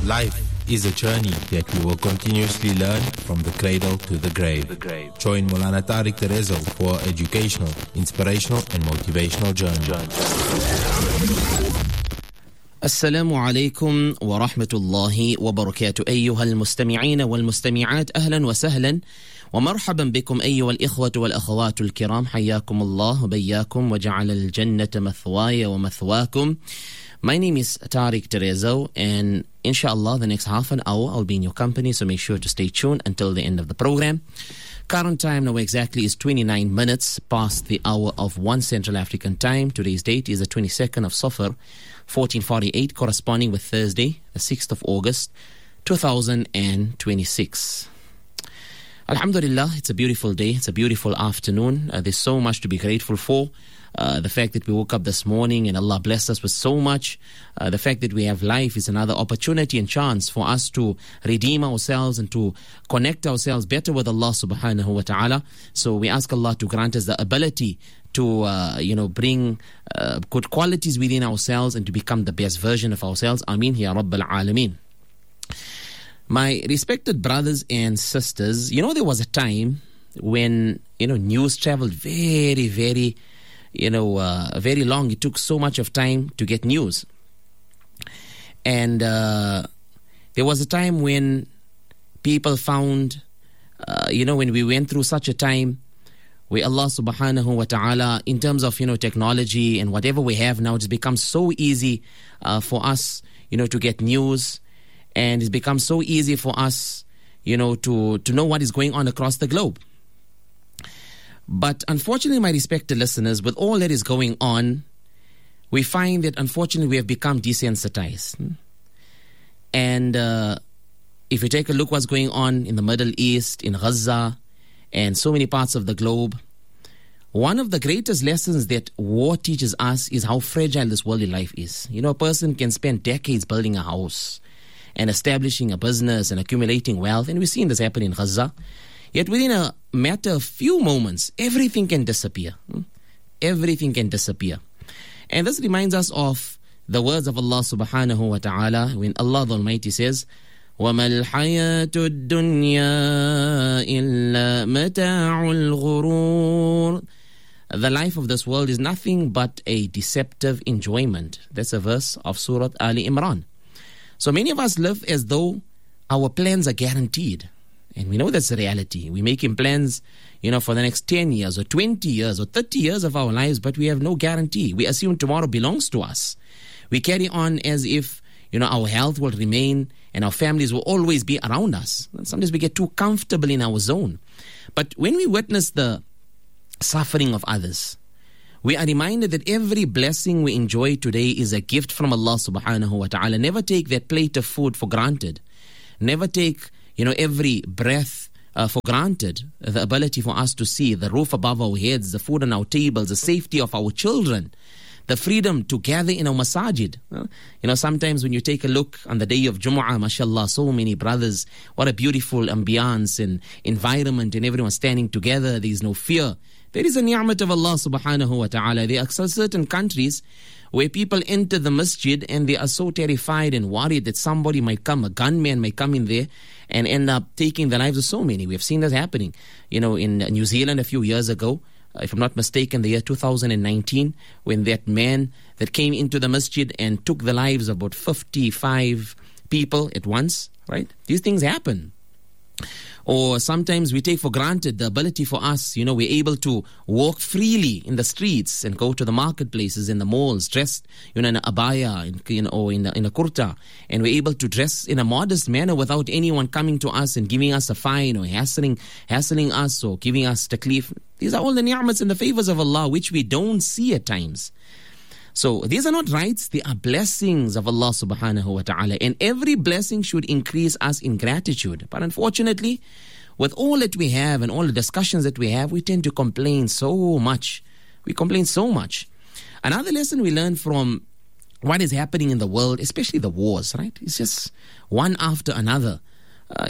Life is a journey that we will continuously learn from the cradle to the grave. Join Maulana Tariq Terezo for educational, inspirational and motivational journey. السلام عليكم ورحمة الله وبركاته أيها المستمعين والمستمعات أهلا وسهلا ومرحبا بكم أيها الإخوة والأخوات الكرام حياكم الله وبياكم وجعل الجنة مثواي ومثواكم. My name is Tariq Terezo and inshallah the next half an hour I'll be in your company, so make sure to stay tuned until the end of the program. Current time now exactly is 29 minutes past the hour of 1 Central African time. Today's date is the 22nd of Safar 1448, corresponding with Thursday, the 6th of August, 2026. Alhamdulillah, it's a beautiful day. It's a beautiful afternoon. There's so much to be grateful for. The fact that we woke up this morning and Allah blessed us with so much. The fact that we have life is another opportunity and chance for us to redeem ourselves and to connect ourselves better with Allah subhanahu wa ta'ala. So we ask Allah to grant us the ability to, bring good qualities within ourselves and to become the best version of ourselves. Ameen ya Rabbal Alameen. My respected brothers and sisters, there was a time when, news traveled very, very, very long. It took so much of time to get news. And there was a time when people found, when we went through such a time where Allah subhanahu wa ta'ala, in terms of, technology and whatever we have now, it's become so easy for us, to get news. And it's become so easy for us, to know what is going on across the globe. But unfortunately, my respected listeners, with all that is going on, we find that unfortunately we have become desensitized. And if you take a look what's going on in the Middle East, in Gaza, and so many parts of the globe, one of the greatest lessons that war teaches us is how fragile this worldly life is. A person can spend decades building a house and establishing a business and accumulating wealth. And we've seen this happen in Gaza. Yet within a matter of few moments, everything can disappear. Everything can disappear. And this reminds us of the words of Allah subhanahu wa ta'ala when Allah the Almighty says, وَمَا الْحَيَاةُ الدُّنْيَا إِلَّا مَتَاعُ الْغُرُورِ. The life of this world is nothing but a deceptive enjoyment. That's a verse of Surah Ali Imran. So many of us live as though our plans are guaranteed. And we know that's the reality. We're making plans, for the next 10 years or 20 years or 30 years of our lives, but we have no guarantee. We assume tomorrow belongs to us. We carry on as if, our health will remain and our families will always be around us. And sometimes we get too comfortable in our zone. But when we witness the suffering of others, we are reminded that every blessing we enjoy today is a gift from Allah subhanahu wa ta'ala. Never take that plate of food for granted. Never take, every breath for granted. The ability for us to see the roof above our heads, the food on our tables, the safety of our children, the freedom to gather in our masajid. Sometimes when you take a look on the day of Jumu'ah, mashallah, so many brothers, what a beautiful ambiance and environment and everyone standing together. There is no fear. There is a ni'mat of Allah subhanahu wa ta'ala. There are certain countries where people enter the masjid and they are so terrified and worried that somebody might come, a gunman might come in there and end up taking the lives of so many. We have seen this happening. In New Zealand a few years ago, if I'm not mistaken, the year 2019, when that man that came into the masjid and took the lives of about 55 people at once, right? These things happen. Or sometimes we take for granted the ability for us, we're able to walk freely in the streets and go to the marketplaces in the malls dressed, in an abaya, or in a kurta, and we're able to dress in a modest manner without anyone coming to us and giving us a fine or hassling us or giving us taklif. These are all the ni'mats and the favors of Allah which we don't see at times. So these are not rights, they are blessings of Allah subhanahu wa ta'ala. And every blessing should increase us in gratitude. But unfortunately, with all that we have and all the discussions that we have, we tend to complain so much. We complain so much. Another lesson we learn from what is happening in the world, especially the wars, right? It's just one after another. What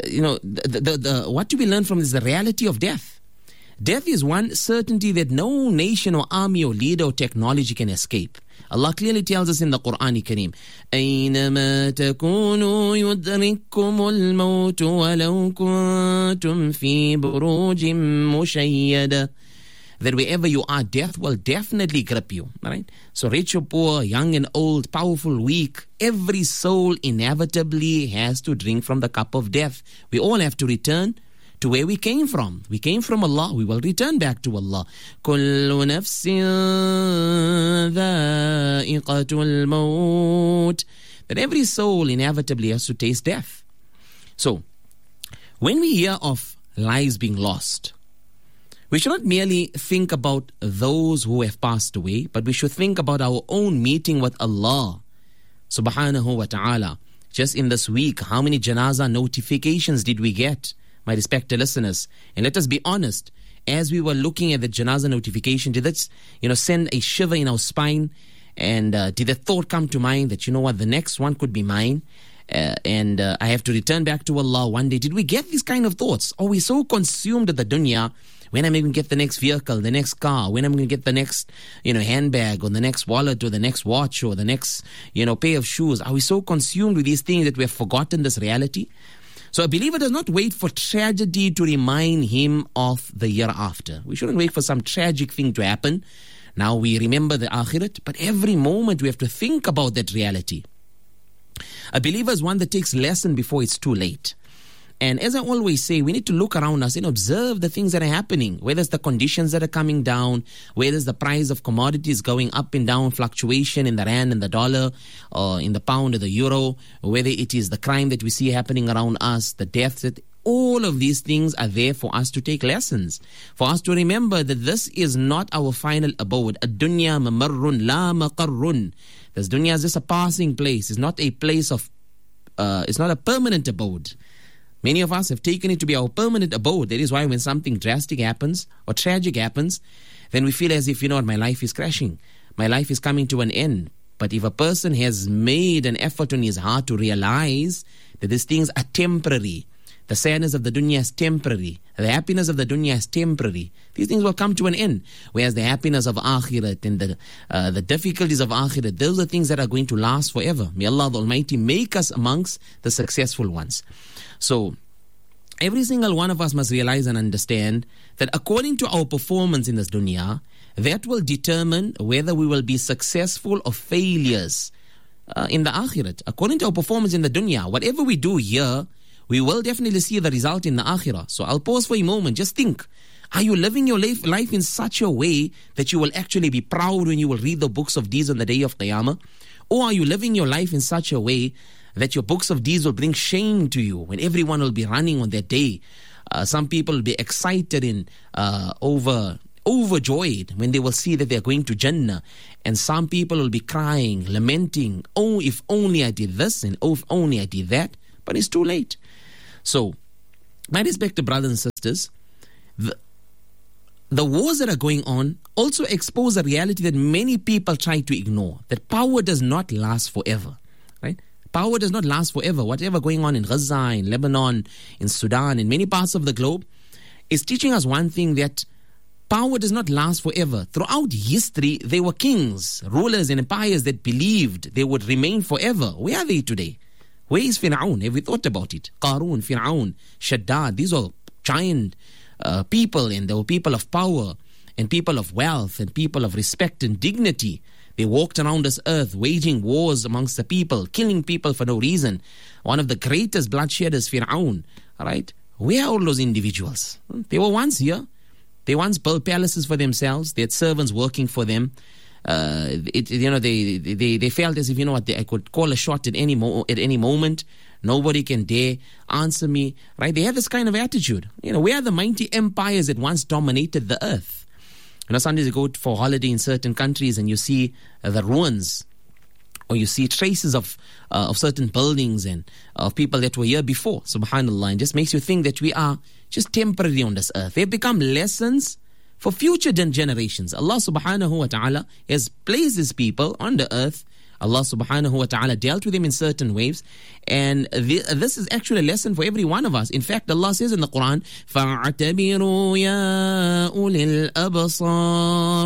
do we learn from is the reality of death. Death is one certainty that no nation or army or leader or technology can escape. Allah clearly tells us in the Quran Kareem, أَيْنَمَا تَكُونُوا يُدْرِككُمُ الْمَوْتُ وَلَوْ كُنْتُمْ فِي بُرُوجٍ مُشَيَّدَةٍ. That wherever you are, death will definitely grip you. Right? So rich or poor, young and old, powerful, weak, every soul inevitably has to drink from the cup of death. We all have to return to where we came from. We came from Allah. We will return back to Allah. كُلُّ نَفْسٍ ذَائِقَةُ الْمَوْتِ. That every soul inevitably has to taste death. So, when we hear of lives being lost, we should not merely think about those who have passed away, but we should think about our own meeting with Allah subhanahu wa ta'ala. Just in this week, how many janazah notifications did we get, my respected listeners? And let us be honest, as we were looking at the janazah notification, did that send a shiver in our spine? And did the thought come to mind that, the next one could be mine? And I have to return back to Allah one day. Did we get these kind of thoughts? Are we so consumed with the dunya? When am I going to get the next vehicle, the next car? When am I going to get the next, handbag, or the next wallet, or the next watch, or the next, pair of shoes? Are we so consumed with these things that we have forgotten this reality? So a believer does not wait for tragedy to remind him of the year after. We shouldn't wait for some tragic thing to happen. Now we remember the akhirat, but every moment we have to think about that reality. A believer is one that takes lesson before it's too late. And as I always say, we need to look around us and observe the things that are happening, whether it's the conditions that are coming down, whether it's the price of commodities going up and down, fluctuation in the rand and the dollar, or in the pound or the euro, or whether it is the crime that we see happening around us, the deaths, that all of these things are there for us to take lessons, for us to remember that this is not our final abode. Ad-dunya mamarrun la maqarrun. This dunya is just a passing place. It's not a place of, it's not a permanent abode. Many of us have taken it to be our permanent abode. That is why when something drastic happens or tragic happens, then we feel as if, my life is crashing. My life is coming to an end. But if a person has made an effort on his heart to realize that these things are temporary, the sadness of the dunya is temporary, the happiness of the dunya is temporary, these things will come to an end. Whereas the happiness of akhirat and the difficulties of akhirat, those are things that are going to last forever. May Allah the Almighty make us amongst the successful ones. So, every single one of us must realize and understand that according to our performance in this dunya, that will determine whether we will be successful or failures in the akhirat. According to our performance in the dunya, whatever we do here, we will definitely see the result in the akhirah. So I'll pause for a moment. Just think, are you living your life in such a way that you will actually be proud when you will read the books of deeds on the day of Qiyamah? Or are you living your life in such a way that your books of deeds will bring shame to you when everyone will be running on that day? Some people will be excited and overjoyed when they will see that they're going to Jannah. And some people will be crying, lamenting, oh, if only I did this and oh, if only I did that. But it's too late. So, my respected brothers and sisters, the wars that are going on also expose a reality that many people try to ignore, that power does not last forever, right? Power does not last forever. Whatever going on in Gaza, in Lebanon, in Sudan, in many parts of the globe, is teaching us one thing, that power does not last forever. Throughout history, there were kings, rulers and empires that believed they would remain forever. Where are they today? Where is Fir'aun? Have we thought about it? Qarun, Fir'aun, Shaddad, these are giant people, and they were people of power and people of wealth and people of respect and dignity. They walked around this earth waging wars amongst the people, killing people for no reason. One of the greatest bloodshedders, Fir'aun, right? Where are all those individuals? They were once here. They once built palaces for themselves. They had servants working for them. They felt as if, I could call a shot at any moment. Nobody can dare answer me, right? They had this kind of attitude. Where are the mighty empires that once dominated the earth? Sometimes you go for holiday in certain countries and you see the ruins, or you see traces of certain buildings and of people that were here before. Subhanallah, and just makes you think that we are just temporary on this earth. They've become lessons for future generations. Allah subhanahu wa ta'ala has placed His people on the earth. Allah subhanahu wa ta'ala dealt with them in certain ways. And this is actually a lesson for every one of us. In fact, Allah says in the Quran, فَاعْتَبِرُوا يَا أُولِي الْأَبْصَارِ.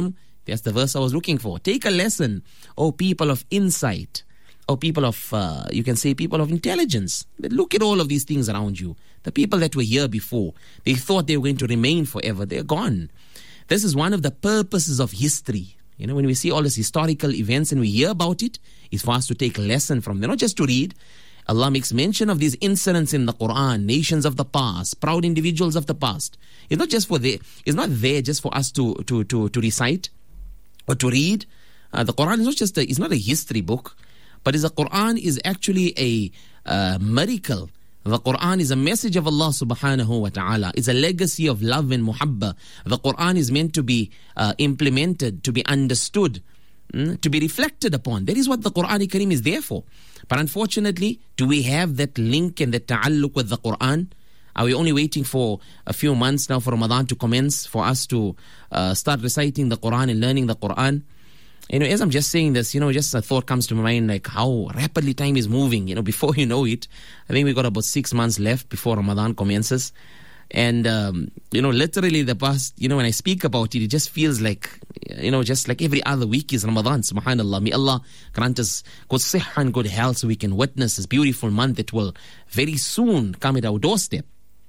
That's the verse I was looking for. Take a lesson, O people of insight, O people of, you can say people of intelligence. Look at all of these things around you. The people that were here before, they thought they were going to remain forever. They're gone. This is one of the purposes of history. You know, when we see all these historical events and we hear about it, it's for us to take a lesson from them, not just to read. Allah makes mention of these incidents in the Quran, nations of the past, proud individuals of the past. It's not just it's not there just for us to recite or to read. The Quran is not just it's not a history book, but the Quran is actually a miracle. The Quran is a message of Allah subhanahu wa ta'ala. It's a legacy of love and muhabba. The Quran is meant to be implemented, to be understood, to be reflected upon. That is what the Quran Kareem is there for. But unfortunately, do we have that link and that ta'alluq with the Quran? Are we only waiting for a few months now for Ramadan to commence for us to start reciting the Quran and learning the Quran? You know, as I'm just saying this, you know, just a thought comes to my mind, like how rapidly time is moving. You know, before you know it, I think we got about 6 months left before Ramadan commences. And, you know, literally the past, you know, when I speak about it, it just feels like, you know, just like every other week is Ramadan, subhanAllah. May Allah grant us good siha and good health so we can witness this beautiful month that will very soon come at our doorstep.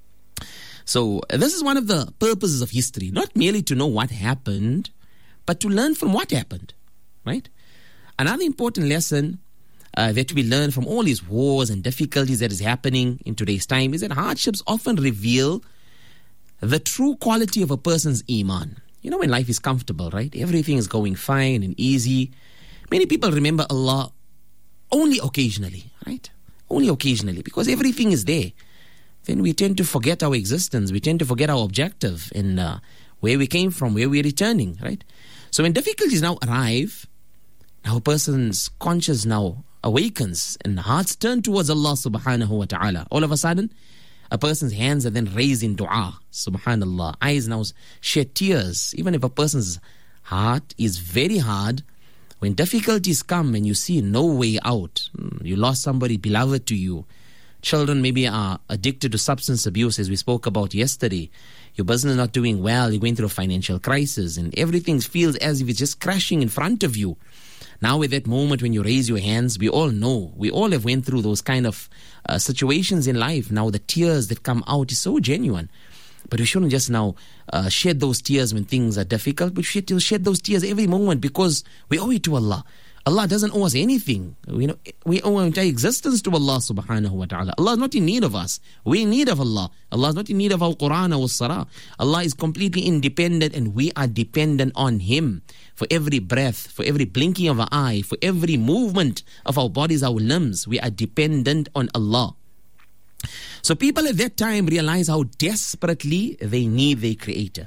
So this is one of the purposes of history, not merely to know what happened, but to learn from what happened, right? Another important lesson that we learn from all these wars and difficulties that is happening in today's time is that hardships often reveal the true quality of a person's iman. You know, when life is comfortable, right? Everything is going fine and easy. Many people remember Allah only occasionally, right? Only occasionally, because everything is there. Then we tend to forget our existence. We tend to forget our objective and where we came from, where we're returning, right? So when difficulties now arrive, now a person's conscience now awakens and hearts turn towards Allah subhanahu wa ta'ala. All of a sudden, a person's hands are then raised in dua, subhanallah. Eyes now shed tears. Even if a person's heart is very hard, when difficulties come and you see no way out, you lost somebody beloved to you, children maybe are addicted to substance abuse, as we spoke about yesterday, your business is not doing well, you're going through a financial crisis, and everything feels as if it's just crashing in front of you. Now at that moment when you raise your hands, we all know, we all have went through those kind of situations in life. Now the tears that come out is so genuine. But we shouldn't just now shed those tears when things are difficult. We should shed those tears every moment because we owe it to Allah. Allah doesn't owe us anything. We owe our entire existence to Allah subhanahu wa ta'ala. Allah is not in need of us. We're in need of Allah. Allah is not in need of our Quran or Salah. Allah is completely independent and we are dependent on Him. For every breath, for every blinking of an eye, for every movement of our bodies, our limbs, we are dependent on Allah. So people at that time realize how desperately they need their Creator.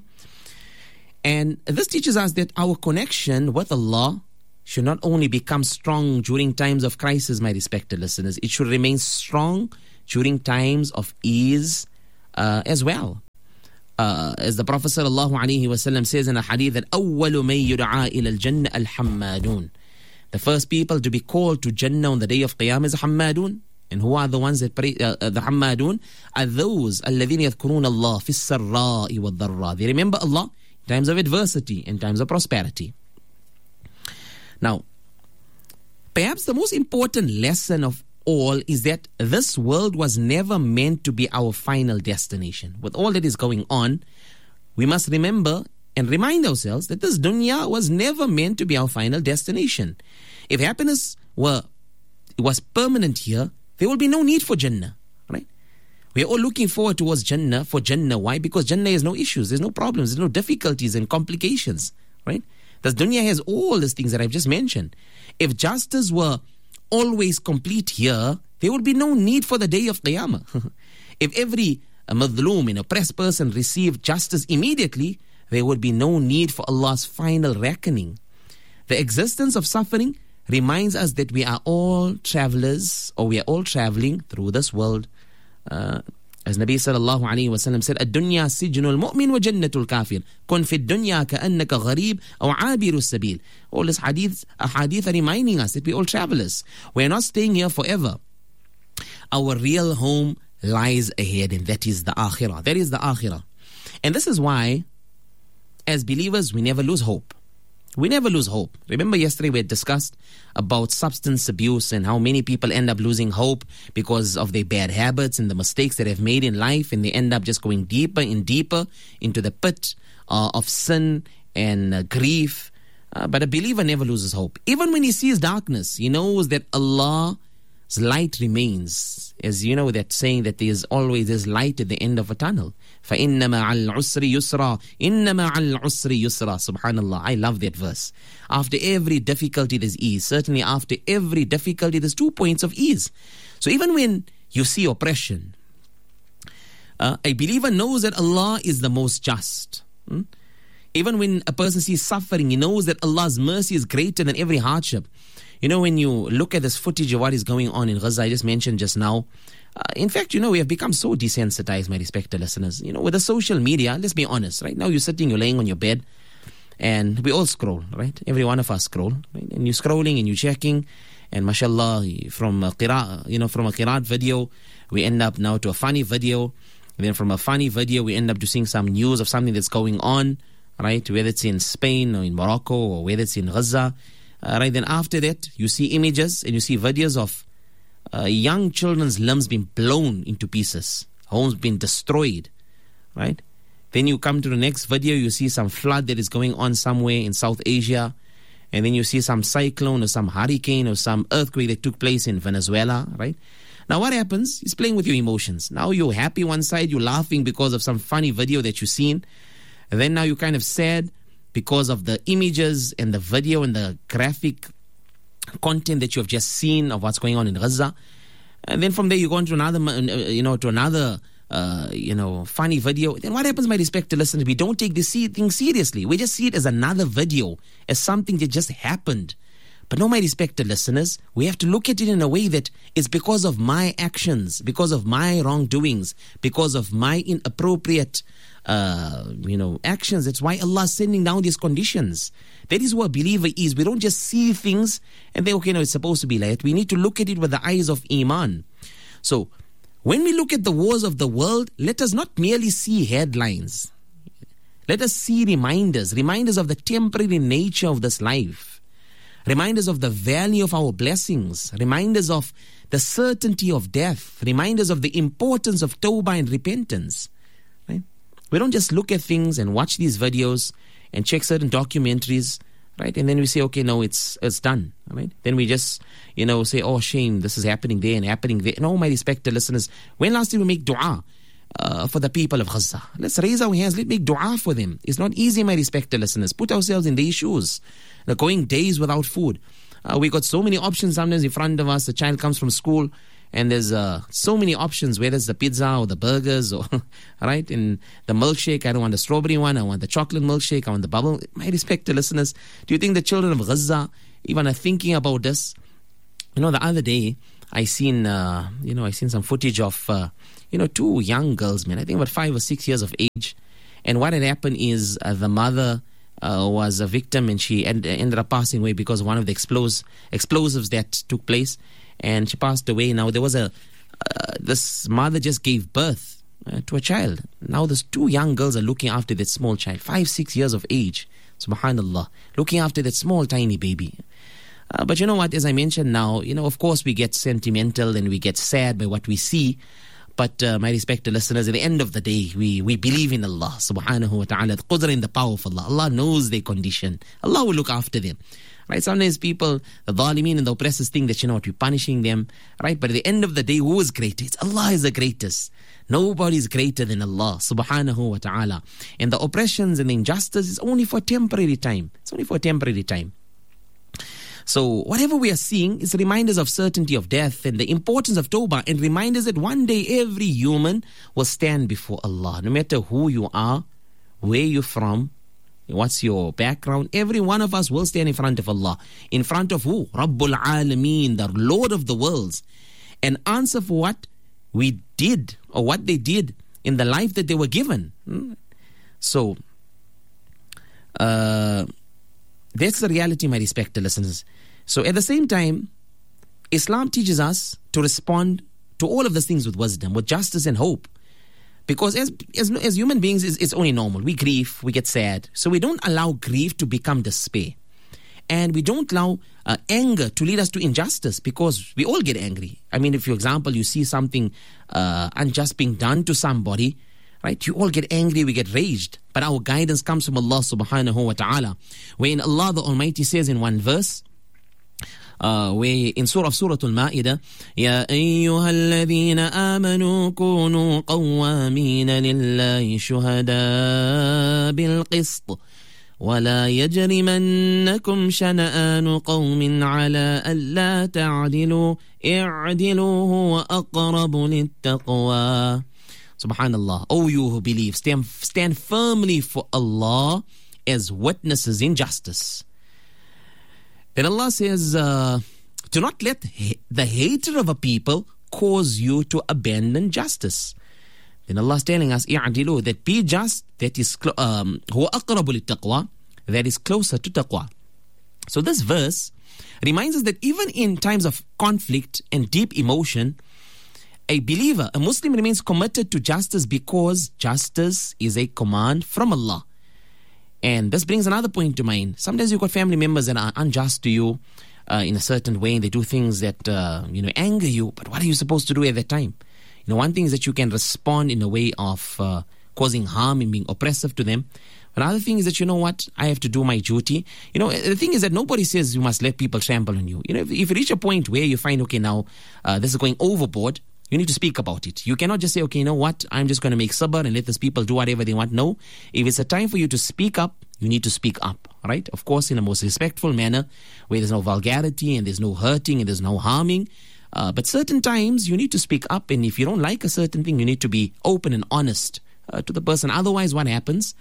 And this teaches us that our connection with Allah should not only become strong during times of crisis, my respected listeners, it should remain strong during times of ease as well. As the Prophet ﷺ says in a hadith that أَوَّلُ مَن يُدْعَى إِلَى الْجَنَّةِ الْحَمَّادُونَ. The first people to be called to Jannah on the day of Qiyamah is Hammadun. And who are the ones that pray? The Hammadun are those الَّذِينَ يَذْكُرُونَ اللَّهِ فِي السَّرَّاءِ وَالضَّرَّاءِ. They remember Allah in times of adversity, in times of prosperity. Now, perhaps the most important lesson of all is that this world was never meant to be our final destination. With all that is going on, we must remember and remind ourselves that this dunya was never meant to be our final destination. If happiness was permanent here, there will be no need for Jannah, right? We are all looking forward towards Jannah for Jannah. Why? Because Jannah has no issues, there's no problems, there's no difficulties and complications, right? This dunya has all these things that I've just mentioned. If justice were always complete here, there would be no need for the day of Qiyamah. If every madhloom, an oppressed person, received justice immediately, there would be no need for Allah's final reckoning. The existence of suffering reminds us that we are all travelers, or we are all traveling through this world. As Nabi sallallahu alayhi wa sallam said, الدنيا سجن المؤمن وجنة الكافر كن في الدنيا كأنك غريب أو عابر السبيل. All these hadiths are reminding us that we are all travelers. We are not staying here forever. Our real home lies ahead, and that is the akhirah. That is the akhirah. And this is why, as believers, we never lose hope. We never lose hope. Remember yesterday we had discussed about substance abuse and how many people end up losing hope because of their bad habits and the mistakes that they've made in life, and they end up just going deeper and deeper into the pit of sin and grief. But a believer never loses hope. Even when he sees darkness, he knows that Allah's light remains. As you know, that saying that there's light at the end of a tunnel. فَإِنَّ مَعَ الْعُسْرِ يُسْرًا إِنَّ مَعَ الْعُسْرِ يُسْرًا. Subhanallah, I love that verse. After every difficulty there's ease. Certainly after every difficulty there's 2 points of ease. So even when you see oppression, a believer knows that Allah is the most just. Even when a person sees suffering, he knows that Allah's mercy is greater than every hardship. You know, when you look at this footage of what is going on in Gaza, I just mentioned just now, in fact, we have become so desensitized, my respected listeners. With the social media, let's be honest, right? Now you're sitting, you're laying on your bed, and we all scroll, right? Every one of us scroll, right? And you're scrolling and you're checking, and mashallah, from a qiraat video, we end up now to a funny video. And then from a funny video, we end up to seeing some news of something that's going on, right? Whether it's in Spain or in Morocco or whether it's in Gaza. Right, then after that, you see images and you see videos of young children's limbs being blown into pieces, homes being destroyed, right? Then you come to the next video, you see some flood that is going on somewhere in South Asia, and then you see some cyclone or some hurricane or some earthquake that took place in Venezuela, right? Now what happens? It's playing with your emotions. Now you're happy one side, you're laughing because of some funny video that you've seen, and then now you're kind of sad because of the images and the video and the graphic content that you have just seen of what's going on in Gaza. And then from there you go on to another, funny video. Then what happens, my respected listeners? We don't take this thing seriously. We just see it as another video, as something that just happened. But no, my respected listeners, we have to look at it in a way that it's because of my actions, because of my wrongdoings, because of my inappropriate actions. That's why Allah is sending down these conditions. That is what a believer is. We don't just see things and think, it's supposed to be like that. We need to look at it with the eyes of Iman. So, when we look at the wars of the world, let us not merely see headlines. Let us see reminders of the temporary nature of this life. Reminders of the value of our blessings. Reminders of the certainty of death. Reminders of the importance of tawbah and repentance. Right? We don't just look at things and watch these videos and check certain documentaries, right? And then we say, okay, no, it's done, right? Then we just, say, oh, shame, this is happening there and happening there. No, my respected listeners, when last did we make dua for the people of Gaza? Let's raise our hands, let's make dua for them. It's not easy, my respected listeners. Put ourselves in their shoes. They're going days without food. We got so many options sometimes in front of us. The child comes from school, and there's so many options, whether it's the pizza or the burgers or, right? And the milkshake, I don't want the strawberry one, I want the chocolate milkshake, I want the bubble. My respected listeners, do you think the children of Gaza even are thinking about this? The other day, I seen some footage of, two young girls, man, I think about 5 or 6 years of age. And what had happened is the mother was a victim, and she ended up passing away because of one of the explosives that took place. And she passed away. Now there was this mother just gave birth to a child. Now those 2 young girls are looking after that small child, 5, 6 years of age. Subhanallah, looking after that small tiny baby. But you know what, as I mentioned now, of course we get sentimental and we get sad by what we see. But my respected listeners, at the end of the day, we believe in Allah subhanahu wa ta'ala, the qudra in the power of Allah. Allah knows their condition. Allah will look after them. Right? Sometimes people, the zalimeen and the oppressors think that, we're punishing them. Right? But at the end of the day, who is greater? It's Allah is the greatest. Nobody is greater than Allah subhanahu wa ta'ala. And the oppressions and the injustice is only for a temporary time. It's only for a temporary time. So whatever we are seeing is reminders of certainty of death and the importance of tawbah, and reminders that one day every human will stand before Allah. No matter who you are, where you're from, what's your background, every one of us will stand in front of Allah. In front of who? Rabbul Alameen, the Lord of the worlds, and answer for what we did or what they did in the life that they were given. So, that's the reality, my respected listeners. So at the same time, Islam teaches us to respond to all of these things with wisdom, with justice and hope. Because as human beings, it's only normal. We grieve, we get sad. So we don't allow grief to become despair. And we don't allow anger to lead us to injustice, because we all get angry. I mean, if, for example, you see something unjust being done to somebody, right? You all get angry, we get raged. But our guidance comes from Allah subhanahu wa ta'ala. Wherein Allah the Almighty says in one verse, where in Surah Al-Ma'idah, يَا أَيُّهَا الَّذِينَ آمَنُوا كُونُوا قَوَّامِينَ لِلَّهِ شُهَدَاءَ بِالْقِسْطِ وَلَا يَجْرِمَنَّكُمْ شَنَآنُ قَوْمٍ عَلَىٰ أَلَّا تَعْدِلُوا اعْدِلُوا هُوَ أَقْرَبُ لِلتَّقْوَىٰ. Subhanallah. O you who believe, stand firmly for Allah as witnesses in justice. Then Allah says, do not let the hatred of a people cause you to abandon justice. Then Allah is telling us, i'dilu, that be just, that is huwa aqrabu littaqwa, that is closer to taqwa. So this verse reminds us that even in times of conflict and deep emotion, a believer, a Muslim, remains committed to justice, because justice is a command from Allah. And this brings another point to mind. Sometimes you've got family members that are unjust to you in a certain way, and they do things that anger you. But what are you supposed to do at that time? One thing is that you can respond in a way of causing harm and being oppressive to them. Another thing is that, you know what, I have to do my duty. The thing is that nobody says you must let people trample on you. If you reach a point where you find, okay, now this is going overboard, you need to speak about it. You cannot just say, okay, you know what, I'm just going to make sabr and let these people do whatever they want. No, if it's a time for you to speak up, you need to speak up, right? Of course, in a most respectful manner, where there's no vulgarity and there's no hurting and there's no harming. But certain times you need to speak up, and if you don't like a certain thing, you need to be open and honest to the person. Otherwise, what happens?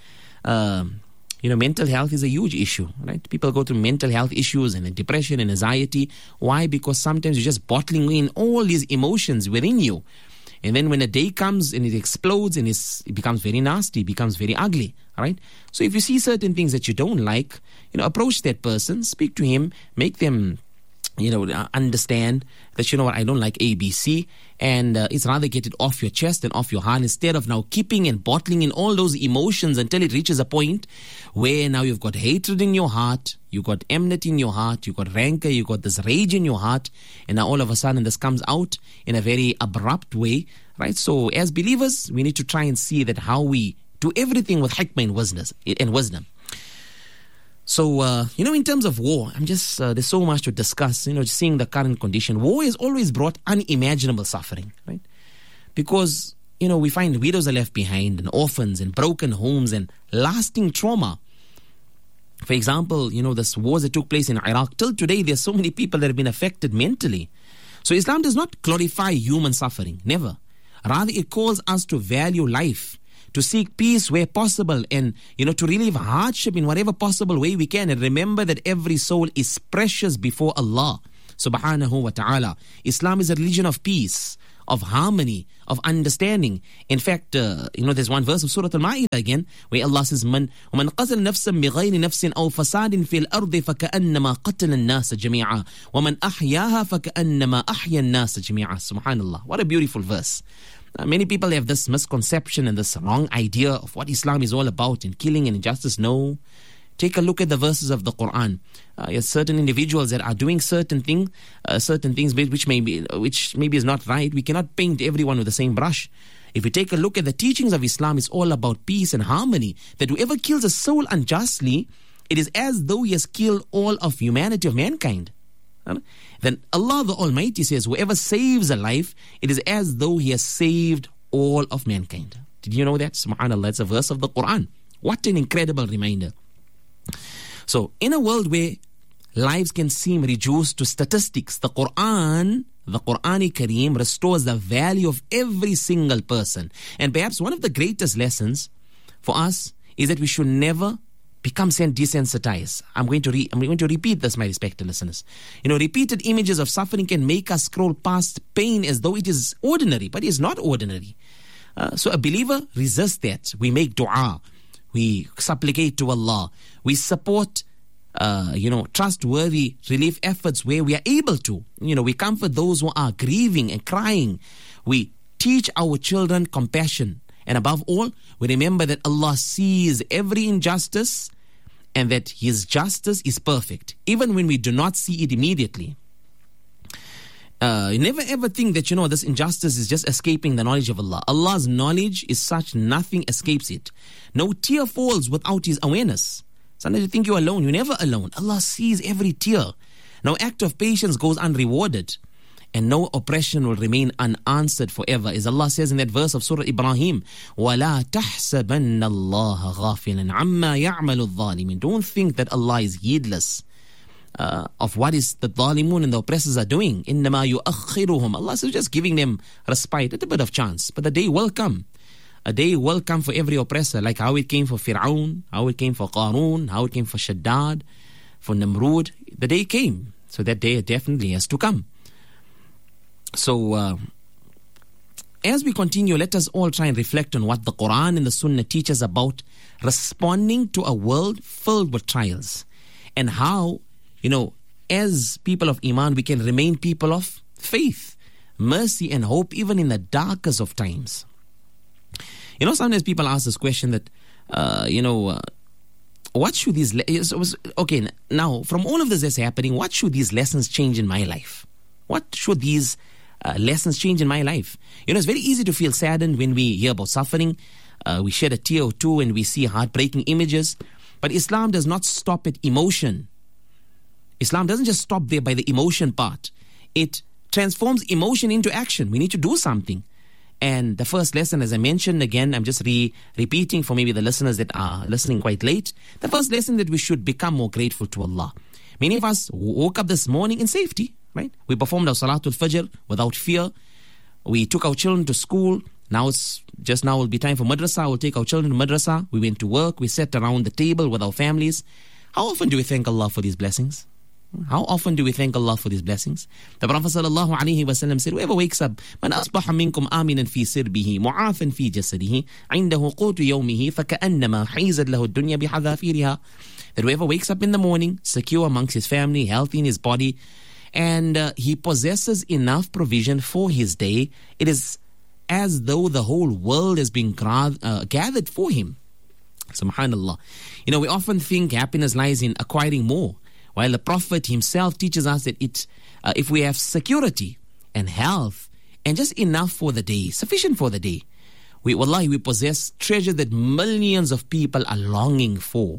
Mental health is a huge issue, right? People go through mental health issues and depression and anxiety. Why? Because sometimes you're just bottling in all these emotions within you. And then when a day comes and it explodes and it becomes very nasty, it becomes very ugly, right? So if you see certain things that you don't like, approach that person, speak to him, make them understand that, you know what, I don't like ABC, and it's rather get it off your chest and off your heart, instead of now keeping and bottling in all those emotions until it reaches a point where now you've got hatred in your heart, you've got enmity in your heart, you've got rancor, you've got this rage in your heart, and now all of a sudden this comes out in a very abrupt way, right? So as believers, we need to try and see that how we do everything with hikmah and wisdom. So, in terms of war, there's so much to discuss, just seeing the current condition. War has always brought unimaginable suffering, right? Because, we find widows are left behind, and orphans, and broken homes, and lasting trauma. For example, this wars that took place in Iraq, till today, there's so many people that have been affected mentally. So Islam does not glorify human suffering, never. Rather, it calls us to value life, to seek peace where possible, and, to relieve hardship in whatever possible way we can. And remember that every soul is precious before Allah subhanahu wa ta'ala. Islam is a religion of peace, of harmony, of understanding. In fact, there's one verse of Surah Al-Ma'idah again, where Allah says, وَمَنْ قَتَلَ نَفْسًا بِغَيْرِ نَفْسٍ أَوْ فَسَادٍ فِي الْأَرْضِ فَكَأَنَّمَا قَتَلَ النَّاسَ جَمِيعًا وَمَنْ أَحْيَاهَا فَكَأَنَّمَا أَحْيَا النَّاسَ جَمِيعًا. Subhanallah. What a beautiful verse. Many people have this misconception and this wrong idea of what Islam is all about, in killing and injustice. No. Take a look at the verses of the Quran. There's certain individuals that are doing certain things which maybe is not right. We cannot paint everyone with the same brush. If we take a look at the teachings of Islam, it's all about peace and harmony. That whoever kills a soul unjustly, it is as though he has killed all of humanity, of mankind. Then Allah the Almighty says, whoever saves a life, it is as though he has saved all of mankind. Did you know that? Subhanallah, it's a verse of the Quran. What an incredible reminder. So, in a world where lives can seem reduced to statistics, the Quran, the Qur'an-i Kareem, restores the value of every single person. And perhaps one of the greatest lessons for us is that we should never become desensitized. I'm going to repeat this, my respected listeners. Repeated images of suffering can make us scroll past pain as though it is ordinary, but it is not ordinary. So a believer resists that. We make dua. We supplicate to Allah. We support, trustworthy relief efforts where we are able to. We comfort those who are grieving and crying. We teach our children compassion. And above all, we remember that Allah sees every injustice and that His justice is perfect, even when we do not see it immediately. Never ever think that, this injustice is just escaping the knowledge of Allah. Allah's knowledge is such, nothing escapes it. No tear falls without His awareness. Sometimes you think you're alone. You're never alone. Allah sees every tear. No act of patience goes unrewarded. And no oppression will remain unanswered forever. As Allah says in that verse of Surah Ibrahim, وَلَا تَحْسَبَنَّ اللَّهَ غَافِلًا عَمَّا يَعْمَلُ الظَّالِمِينَ. Don't think that Allah is heedless of what is the Zalimun and the oppressors are doing. إِنَّمَا يُؤَخِّرُهُمْ. Allah is just giving them respite, a bit of chance. But the day will come. A day will come for every oppressor, like how it came for Fir'aun, how it came for Qarun, how it came for Shaddad, for Nimrud. The day came. So that day definitely has to come. So, as we continue, let us all try and reflect on what the Quran and the Sunnah teach us about responding to a world filled with trials, and how, as people of Iman, we can remain people of faith, mercy and hope even in the darkest of times. Sometimes people ask this question that, what should these... Okay, now, from all of this that's happening, what should these lessons change in my life? What should these lessons change in my life? It's very easy to feel saddened when we hear about suffering. We shed a tear or two and we see heartbreaking images. But Islam does not stop at emotion. Islam doesn't just stop there by the emotion part. It transforms emotion into action. We need to do something. And the first lesson, as I mentioned, again, I'm just repeating for maybe the listeners that are listening quite late. The first lesson that we should become more grateful to Allah. Many of us woke up this morning in safety, right? We performed our Salatul Fajr without fear. We took our children to school. Now will be time for madrasa. We'll take our children to madrasa. We went to work. We sat around the table with our families. How often do we thank Allah for these blessings? How often do we thank Allah for these blessings? The Prophet sallallahu alaihi wasallam said, whoever wakes up, man asbaha minkum aminan fi sirbihi, mu'afan fi jasadihi, indahu qutu yawmihi, faka'annama hizad lahu ad-dunya bihadhafiriha. That whoever wakes up in the morning, secure amongst his family, healthy in his body, and he possesses enough provision for his day, it is as though the whole world is being gathered for him. Subhanallah. We often think happiness lies in acquiring more, while the Prophet himself teaches us that if we have security and health and just enough for the day, sufficient for the day, we possess treasure that millions of people are longing for.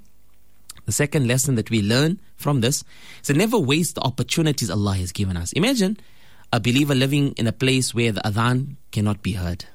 The second lesson that we learn from this is to never waste the opportunities Allah has given us. Imagine a believer living in a place where the adhan cannot be heard,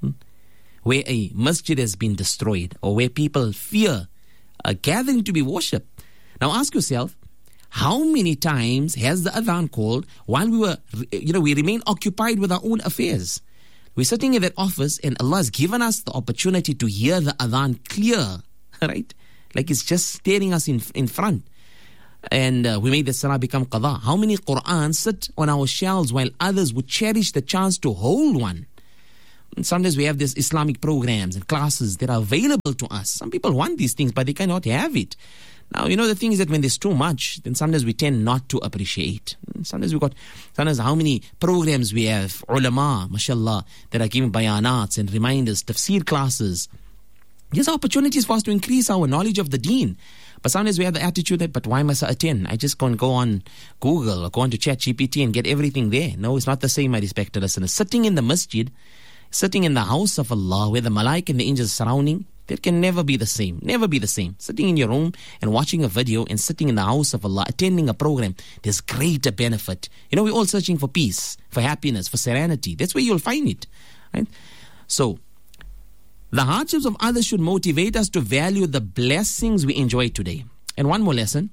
where a masjid has been destroyed, or where people fear gathering to be worshipped. Now ask yourself, how many times has the adhan called while we remain occupied with our own affairs? We're sitting in that office and Allah has given us the opportunity to hear the adhan clear, right? Like it's just staring us in front. And we made the salah become qadha. How many Qur'ans sit on our shelves while others would cherish the chance to hold one? And sometimes we have these Islamic programs and classes that are available to us. Some people want these things, but they cannot have it. Now, the thing is that when there's too much, then sometimes we tend not to appreciate. Sometimes how many programs we have, ulama, mashallah, that are giving bayanats and reminders, tafsir classes. There's opportunities for us to increase our knowledge of the deen. But sometimes we have the attitude that, but why must I attend? I just can't go on Google or go on to ChatGPT and get everything there. No, it's not the same, my respected listeners. Sitting in the masjid, sitting in the house of Allah, where the malaik and the angels are surrounding, that can never be the same. Never be the same. Sitting in your room and watching a video and sitting in the house of Allah, attending a program, there's greater benefit. We're all searching for peace, for happiness, for serenity. That's where you'll find it. Right? So, the hardships of others should motivate us to value the blessings we enjoy today. And one more lesson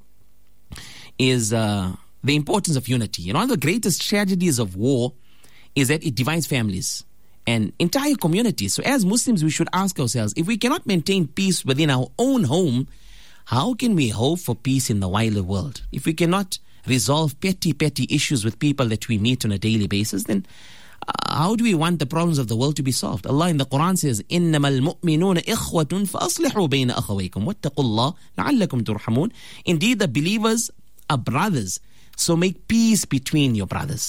is the importance of unity. One of the greatest tragedies of war is that it divides families and entire communities. So as Muslims, we should ask ourselves, if we cannot maintain peace within our own home, how can we hope for peace in the wider world? If we cannot resolve petty issues with people that we meet on a daily basis, then how do we want the problems of the world to be solved? Allah in the Quran says, إِنَّمَا الْمُؤْمِنُونَ إِخْوَةٌ فَأَصْلِحُوا بَيْنَ أَخَوَيْكُمْ وَاتَّقُوا اللَّهَ لَعَلَّكُمْ تُرْحَمُونَ. Indeed, the believers are brothers, so make peace between your brothers.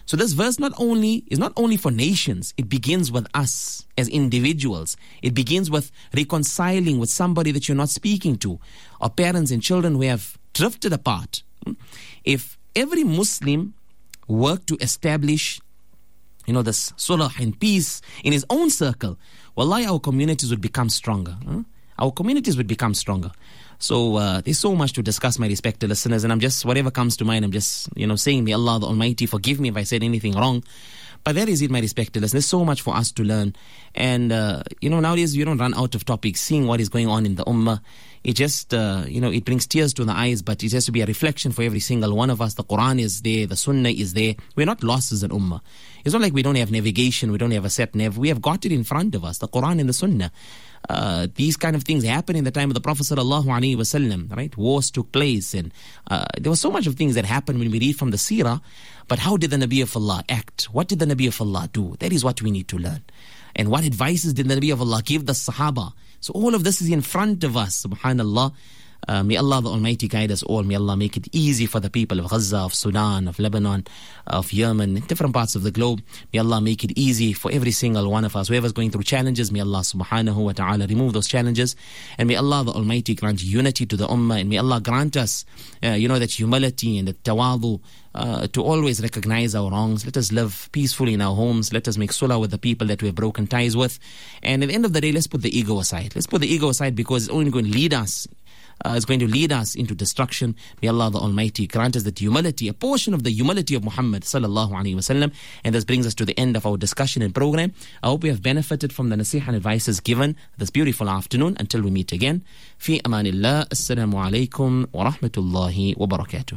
So this verse is not only for nations, it begins with us as individuals. It begins with reconciling with somebody that you're not speaking to, or parents and children who have drifted apart. If every Muslim worked to establish this sulh and peace in his own circle, wallahi, our communities would become stronger. Our communities would become stronger. So there's so much to discuss, my respected listeners, and I'm just, whatever comes to mind, I'm just, saying, may Allah the Almighty forgive me if I said anything wrong. But that is it, my respected listeners. There's so much for us to learn. And, nowadays you don't run out of topics. Seeing what is going on in the ummah, it just, it brings tears to the eyes, but it has to be a reflection for every single one of us. The Quran is there, the Sunnah is there. We're not lost as an ummah. It's not like we don't have navigation, we don't have a sat nav. We have got it in front of us, the Quran and the Sunnah. These kind of things happened in the time of the Prophet sallallahu alaihi wasallam, right? Wars took place, and there was so much of things that happened when we read from the seerah. But how did the Nabi of Allah act? What did the Nabi of Allah do? That is what we need to learn. And what advices did the Nabi of Allah give the Sahaba? So all of this is in front of us, subhanallah. May Allah the Almighty guide us all. May Allah make it easy for the people of Gaza, of Sudan, of Lebanon, of Yemen, different parts of the globe. May Allah make it easy for every single one of us. Whoever's going through challenges, may Allah subhanahu wa ta'ala remove those challenges. And may Allah the Almighty grant unity to the ummah. And may Allah grant us, that humility and the tawadu, to always recognize our wrongs. Let us live peacefully in our homes. Let us make sulah with the people that we have broken ties with. And at the end of the day, let's put the ego aside. Let's put the ego aside, because it's only going to lead us. It's going to lead us into destruction. May Allah the Almighty grant us that humility, a portion of the humility of Muhammad sallallahu alaihi wasallam. And this brings us to the end of our discussion and program. I hope we have benefited from the nasihah and advices given this beautiful afternoon. Until we meet again, fi amanillah. Assalamu alaikum wa rahmatullahi wa barakatuh.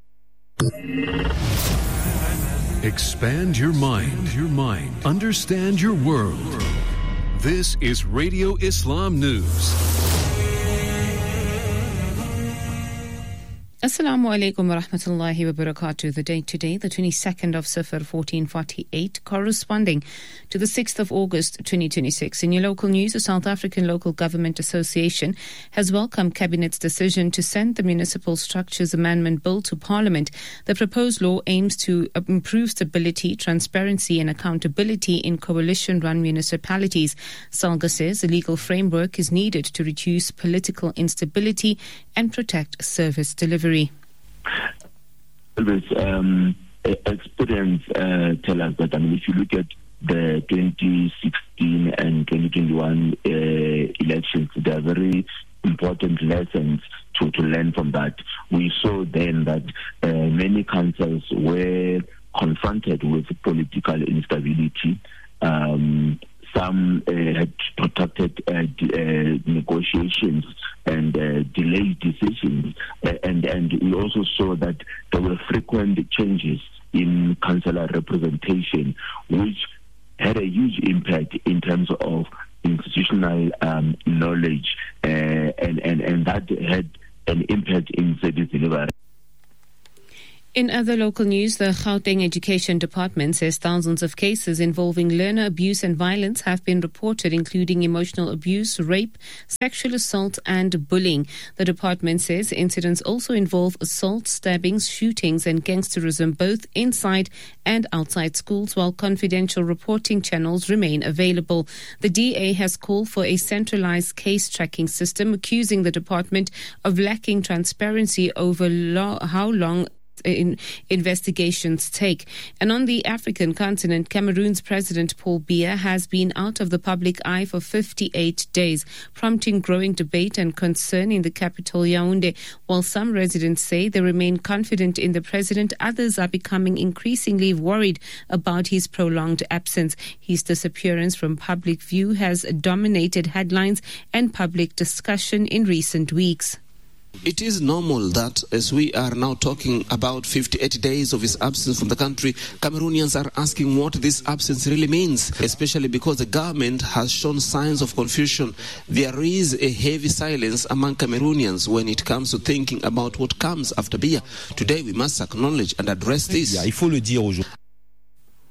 Expand your mind. Understand your world. This is Radio Islam News. Assalamu alaikum wa rahmatullahi wa barakatuh. The date today, the 22nd of Safar 1448, corresponding to the 6th of August 2026. In your local news, the South African Local Government Association has welcomed Cabinet's decision to send the Municipal Structures Amendment Bill to Parliament. The proposed law aims to improve stability, transparency and accountability in coalition-run municipalities. SALGA says a legal framework is needed to reduce political instability and protect service delivery. This experience tell us that, if you look at the 2016 and 2021 elections, there are very important lessons to learn from that. We saw then that many councils were confronted with political instability. Some had protracted negotiations and delayed decisions, and we also saw that there were frequent changes in councillor representation, which had a huge impact in terms of institutional knowledge, and that had an impact in service delivery. In other local news, the Gauteng Education Department says thousands of cases involving learner abuse and violence have been reported, including emotional abuse, rape, sexual assault and bullying. The department says incidents also involve assault, stabbings, shootings and gangsterism both inside and outside schools, while confidential reporting channels remain available. The DA has called for a centralized case tracking system, accusing the department of lacking transparency over how long investigations take. And on the African continent, Cameroon's President Paul Biya has been out of the public eye for 58 days, prompting growing debate and concern in the capital Yaoundé. While some residents say they remain confident in the president, others are becoming increasingly worried about his prolonged absence. His disappearance from public view has dominated headlines and public discussion in recent weeks. It is normal that as we are now talking about 58 days of his absence from the country, Cameroonians are asking what this absence really means, especially because the government has shown signs of confusion. There is a heavy silence among Cameroonians when it comes to thinking about what comes after Biya. Today we must acknowledge and address this. In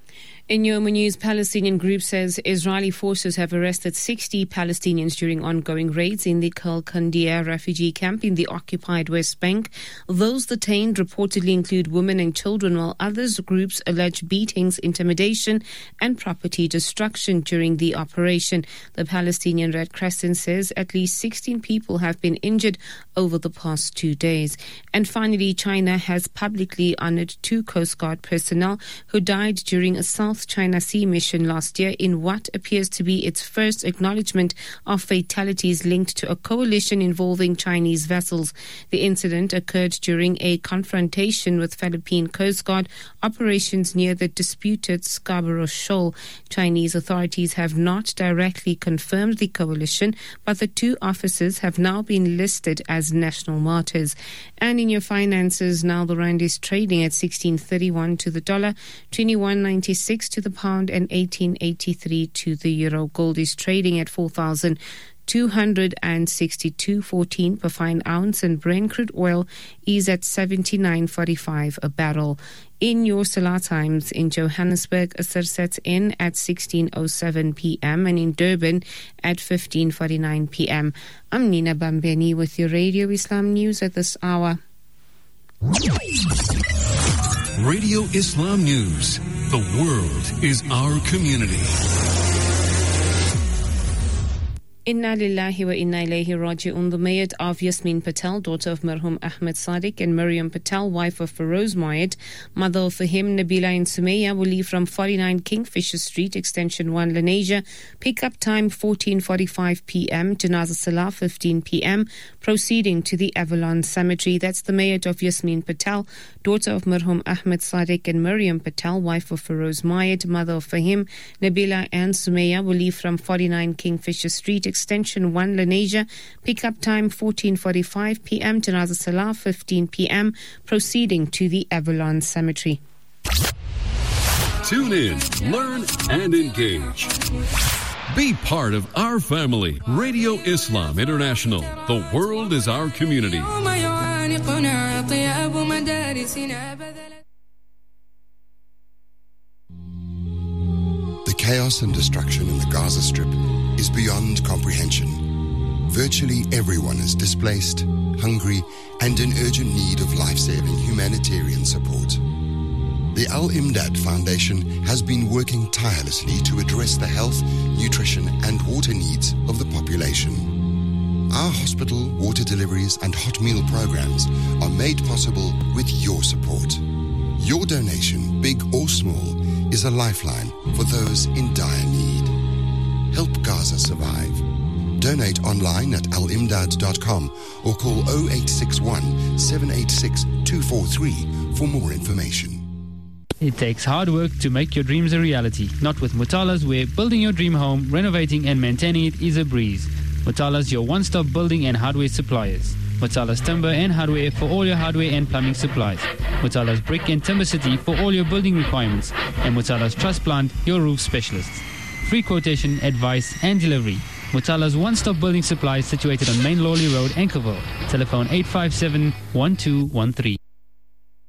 In Yoma News, Palestinian group says Israeli forces have arrested 60 Palestinians during ongoing raids in the Kalkandia refugee camp in the occupied West Bank. Those detained reportedly include women and children, while others groups allege beatings, intimidation and property destruction during the operation. The Palestinian Red Crescent says at least 16 people have been injured over the past 2 days. And finally, China has publicly honored 2 Coast Guard personnel who died during a South China Sea mission last year in what appears to be its first acknowledgement of fatalities linked to a coalition involving Chinese vessels. The incident occurred during a confrontation with Philippine Coast Guard operations near the disputed Scarborough Shoal. Chinese authorities have not directly confirmed the coalition, but the 2 officers have now been listed as national martyrs. And in your finances, now the rand is trading at 16.31 to the dollar, 21.96 to the pound and 18.83 to the euro. Gold is trading at 4,262.14 per fine ounce, and Brent crude oil is at 79.45 a barrel. In your Salah times, in Johannesburg, Asr sets in at 16:07 p.m. and in Durban at 15:49 p.m. I'm Nina Bambeni with your Radio Islam News at this hour. Radio Islam News. The world is our community. Inna lillahi wa inna ilayhi raji'un. The Mayat of Yasmin Patel, daughter of Marhum Ahmed Sadiq, and Miriam Patel, wife of Feroz Moyed, mother of Fahim, Nabila and Sumayya, will leave from 49 Kingfisher Street, Extension 1, Lenasia. Pick-up time 14:45 p.m. Janazah Salah 15 p.m. Proceeding to the Avalon Cemetery. That's the Mayat of Yasmin Patel, daughter of Marhum Ahmed Sadiq, and Miriam Patel, wife of Feroz Moyed, mother of Fahim, Nabila and Sumayya, will leave from 49 Kingfisher Street, Extension 1, Lenasia. Pick-up time 14:45 p.m. Janazah Salah 15 p.m. Proceeding to the Avalon Cemetery. Tune in, learn and engage. Be part of our family. Radio Islam International. The world is our community. The chaos and destruction in the Gaza Strip is beyond comprehension. Virtually everyone is displaced, hungry, and in urgent need of life-saving humanitarian support. The Al-Imdad Foundation has been working tirelessly to address the health, nutrition, and water needs of the population. Our hospital, water deliveries, and hot meal programs are made possible with your support. Your donation, big or small, is a lifeline for those in dire need. Help Gaza survive. Donate online at alimdad.com or call 0861 786 243 for more information. It takes hard work to make your dreams a reality. Not with Mutalas, where building your dream home, renovating and maintaining it is a breeze. Mutalas, your one-stop building and hardware suppliers. Mutalas Timber and Hardware for all your hardware and plumbing supplies. Mutalas Brick and Timber City for all your building requirements. And Mutalas Truss Plant, your roof specialists. Free quotation, advice and delivery. Mutalas one-stop building supplies situated on Main Lawley Road, Anchorville. Telephone 857-1213.